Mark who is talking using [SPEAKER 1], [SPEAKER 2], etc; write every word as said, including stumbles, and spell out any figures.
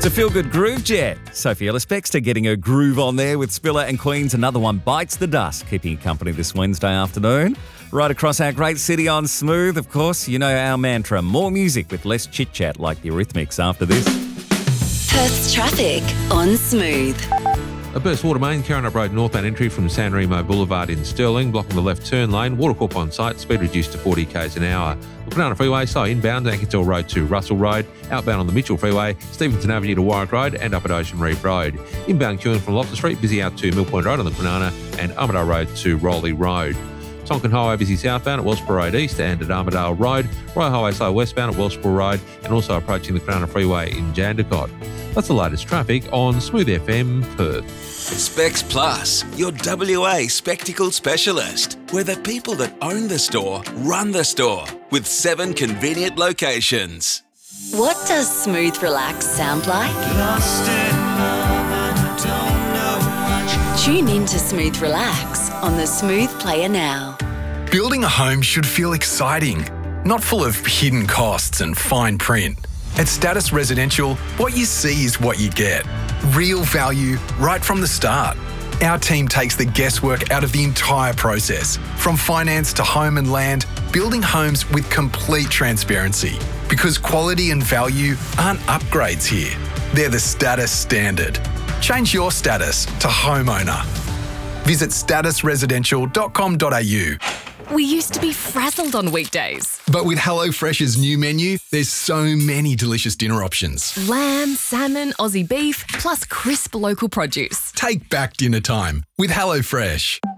[SPEAKER 1] a feel-good groove jet. Sophie Ellis-Bextor getting her groove on there with Spiller and Queen's Another One Bites the Dust, keeping you company this Wednesday afternoon. Right across our great city on Smooth, of course, you know our mantra, more music with less chit-chat like the Eurythmics after this.
[SPEAKER 2] Perth's traffic on Smooth.
[SPEAKER 3] A burst water main carrying up road northbound entry from San Remo Boulevard in Stirling, blocking the left turn lane. Watercorp on site, speed reduced to forty k's an hour. The Banana Freeway, slow inbound, Anketel Road to Russell Road. Outbound on the Mitchell Freeway, Stevenson Avenue to Warwick Road and up at Ocean Reef Road. Inbound queuing from Loftus Street, busy out to Mill Point Road on the Banana and Armadale Road to Rowley Road. Tonkin Highway busy southbound at Wellsborough Road East and at Armadale Road. Royal Highway slow westbound at Wellsborough Road and also approaching the Banana Freeway in Jandakot. That's the latest traffic on Smooth F M Perth.
[SPEAKER 4] Specs Plus, your W A spectacle specialist. We're the people that own the store, run the store, with seven convenient locations.
[SPEAKER 2] What does Smooth Relax sound like?
[SPEAKER 5] Lost in love and don't know much.
[SPEAKER 2] Tune in to Smooth Relax on the Smooth Player now.
[SPEAKER 6] Building a home should feel exciting, not full of hidden costs and fine print. At Status Residential, what you see is what you get. Real value right from the start. Our team takes the guesswork out of the entire process, from finance to home and land, building homes with complete transparency. Because quality and value aren't upgrades here. They're the Status standard. Change your status to homeowner. Visit status residential dot com dot a u.
[SPEAKER 7] We used to be frazzled on weekdays.
[SPEAKER 6] But with HelloFresh's new menu, there's so many delicious dinner options.
[SPEAKER 7] Lamb, salmon, Aussie beef, plus crisp local produce.
[SPEAKER 6] Take back dinner time with HelloFresh.